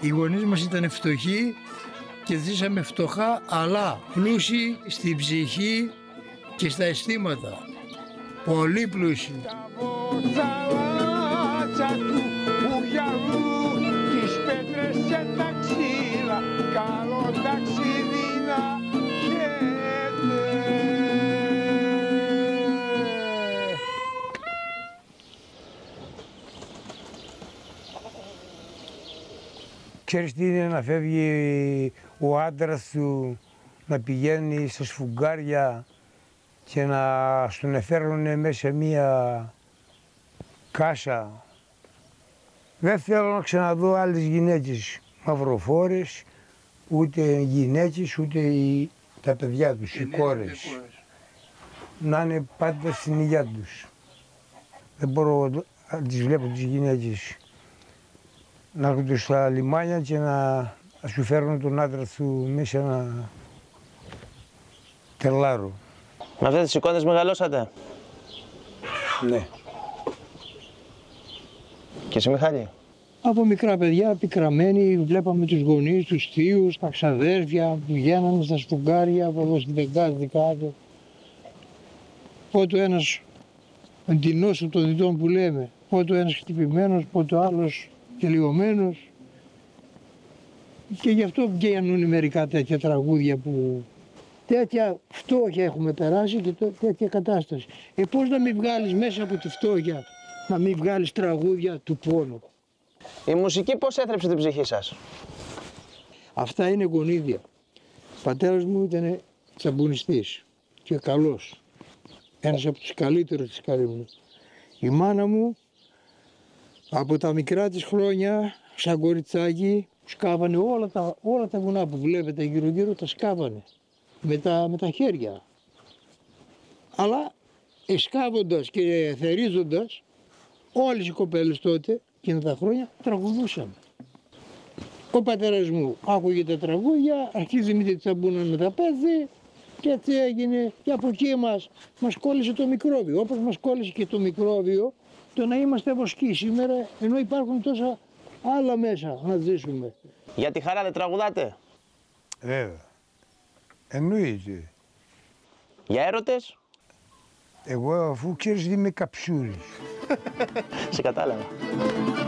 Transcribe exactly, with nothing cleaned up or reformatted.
Οι γονείς μας ήταν φτωχοί και ζήσαμε φτωχά, αλλά πλούσιοι στην ψυχή και στα αισθήματα. Πολύ πλούσιοι. Ξέρεις τι είναι να φεύγει ο άντρας του να πηγαίνει στα σφουγγάρια και να στον εφέρνουν μέσα σε μία κάσα. Δεν θέλω να ξαναδώ άλλες γυναίκες μαυροφόρες, ούτε γυναίκες, ούτε οι, τα παιδιά τους, οι, οι κόρες. Να είναι πάντα στην υγεία τους. Δεν μπορώ να τις βλέπω τις γυναίκες να έρχονται στα λιμάνια και να, να σου φέρνουν τον άντρα του μέσα ένα τερλάρο. Με αυτές τις εικόνες μεγαλώσατε? Ναι. Και εσύ, Μιχάλη? Από μικρά παιδιά, πικραμένοι, βλέπαμε τους γονείς, τους θείους, τα ξαδέρφια που πηγαίνανε στα σφουγγάρια από εδώ στην Δεκάτη κάτω. Πότε ο ένας εντυνός των διτών που λέμε, πότε ο ένας χτυπημένος, πότε ο άλλος τελειωμένος. Και γι' αυτό βγαίνουν μερικά τέτοια τραγούδια που τέτοια φτώχεια έχουμε περάσει και τέτοια κατάσταση. Ε, πώς να μην βγάλεις μέσα από τη φτώχεια, να μην βγάλεις τραγούδια του πόνου. Η μουσική πώς έθρεψε την ψυχή σας? Αυτά είναι γονίδια. Ο πατέρας μου ήταν τσαμπουνιστής και καλός. Ένας από τους καλύτερους της Καλύμνου. Η μάνα μου από τα μικρά της χρόνια, σαν κοριτσάκι, σκάβανε όλα τα, όλα τα βουνά που βλέπετε γύρω γύρω, τα σκάβανε με τα, με τα χέρια. Αλλά εσκάβοντας και θερίζοντας, όλες οι κοπέλες τότε, εκείνα τα χρόνια, τραγουδούσαν. Ο πατέρας μου άκουγε τα τραγούδια, αρχίζει με τη τσαμπούνα να τα παίζει και έτσι έγινε. Και από εκεί μας, μας κόλλησε το μικρόβιο, όπως μας κόλλησε και το μικρόβιο το να είμαστε βοσκοί σήμερα, ενώ υπάρχουν τόσα άλλα μέσα να ζήσουμε. Για τη χαρά δεν τραγουδάτε? Βέβαια. Εννοείται. Για έρωτες? Εγώ αφού ξέρεις είμαι καψούρης. Σε κατάλαβα.